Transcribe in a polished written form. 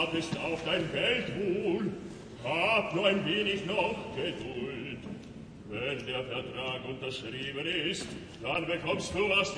wartest auf dein Weltwohl. Hab nur ein wenig noch Geduld. Wenn der Vertrag unterschrieben ist, dann bekommst du, was